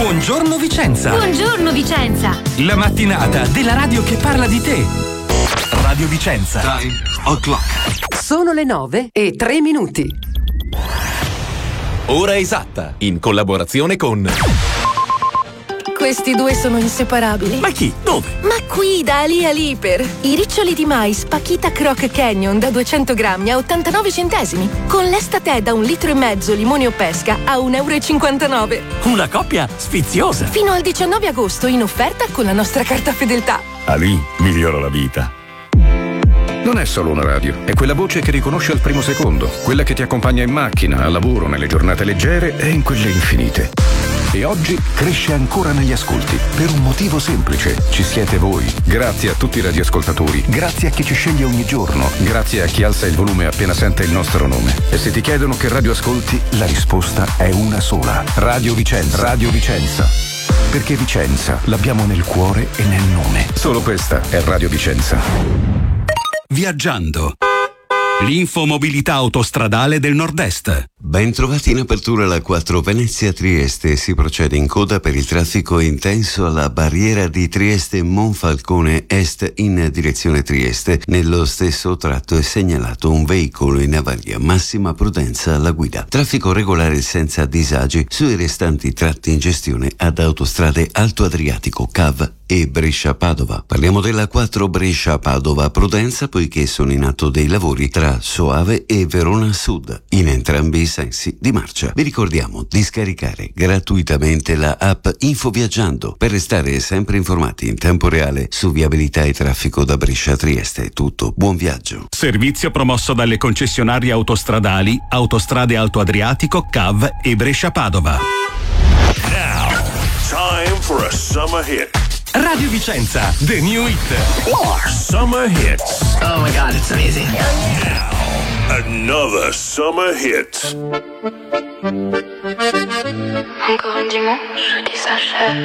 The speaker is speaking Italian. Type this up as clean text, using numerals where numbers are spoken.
Buongiorno Vicenza. Buongiorno Vicenza. La mattinata della radio che parla di te. Radio Vicenza. Time o'clock. Sono le 9:03. Ora esatta, in collaborazione con... Questi due sono inseparabili. Ma chi? Dove? Ma qui, da Ali Aliper. I riccioli di mais Paquita Croc Canyon da 200 grammi a 89 centesimi. Con l'estate da 1,5 litri limone o pesca a 1,59 €. Una coppia sfiziosa. Fino al 19 agosto in offerta con la nostra carta fedeltà. Ali migliora la vita. Non è solo una radio, è quella voce che riconosce al primo secondo, quella che ti accompagna in macchina, al lavoro, nelle giornate leggere e in quelle infinite. E oggi cresce ancora negli ascolti, per un motivo semplice. Ci siete voi. Grazie a tutti i radioascoltatori, grazie a chi ci sceglie ogni giorno, grazie a chi alza il volume appena sente il nostro nome. E se ti chiedono che radio ascolti, la risposta è una sola. Radio Vicenza. Radio Vicenza. Perché Vicenza l'abbiamo nel cuore e nel nome. Solo questa è Radio Vicenza. Viaggiando. L'infomobilità autostradale del Nord-Est. Ben trovati in apertura la 4 Venezia-Trieste. Si procede in coda per il traffico intenso alla barriera di Trieste-Monfalcone Est in direzione Trieste. Nello stesso tratto è segnalato un veicolo in avaria. Massima prudenza alla guida. Traffico regolare senza disagi sui restanti tratti in gestione ad autostrade Alto Adriatico, CAV e Brescia-Padova. Parliamo della 4 Brescia-Padova. Prudenza poiché sono in atto dei lavori tra Soave e Verona Sud, in entrambi i sensi di marcia. Vi ricordiamo di scaricare gratuitamente la app Infoviaggiando per restare sempre informati in tempo reale su viabilità e traffico da Brescia a Trieste. È tutto, buon viaggio. Servizio promosso dalle concessionarie autostradali Autostrade Alto Adriatico, CAV e Brescia-Padova. Now, time for a summer hit. Radio Vicenza, the new hit. Summer hits. Oh my God, it's amazing. Now, another summer hit. Encore un dimanche qui s'achève.